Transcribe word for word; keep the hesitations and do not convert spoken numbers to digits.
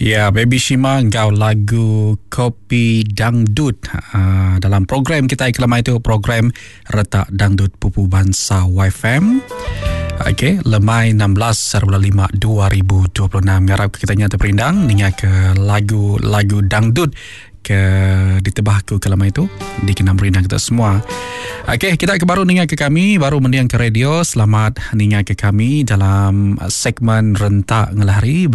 Ya, Baby Shima ngau lagu Kopi Dangdut uh, dalam program kita iklan itu program Retak Dangdut Pupu Bangsa Y F M. Okey, lemai enam belas bulan lima dua ribu dua puluh enam. Harap kita nyata perindang dengan ke lagu-lagu dangdut ke ditebah ku ke lemai itu dikenam perindang kita semua. Okey, kita ke baru dengan ke kami, baru mendiang ke radio. Selamat dengan ke kami dalam segmen Rentak Ngelari